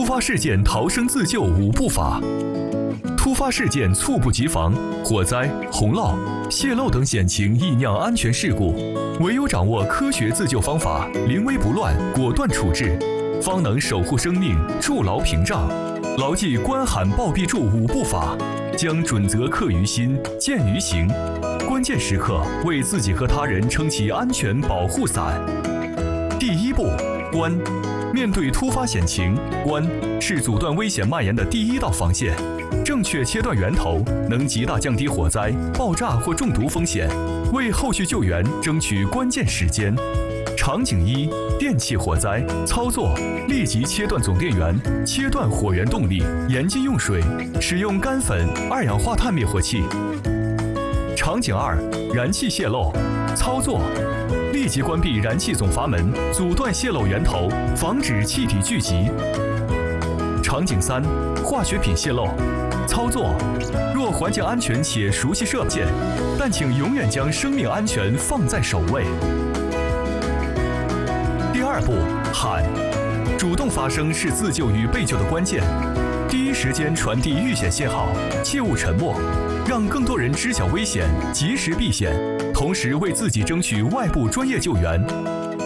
突发事件逃生自救5步法。突发事件猝不及防，火灾、洪涝、泄漏等险情易酿安全事故，唯有掌握科学自救方法，临危不乱，果断处置，方能守护生命，筑牢屏障。牢记观喊报必助5步法，将准则刻于心，见于行。关键时刻为自己和他人撑起安全保护伞。第1步，观。面对突发险情，观是阻断危险蔓延的第1道防线。正确切断源头，能极大降低火灾、爆炸或中毒风险，为后续救援争取关键时间。场景1：电气火灾，操作：立即切断总电源，切断火源动力，严禁用水，使用干粉、二氧化碳灭火器。场景2：燃气泄漏，操作：立即关闭燃气总阀门，阻断泄漏源头，防止气体聚集。场景3：化学品泄漏，操作：若环境安全且熟悉设件，但请永远将生命安全放在首位。第2步，喊。主动发声是自救与被救的关键，第一时间传递遇险信号，切勿沉默，让更多人知晓危险，及时避险，同时为自己争取外部专业救援。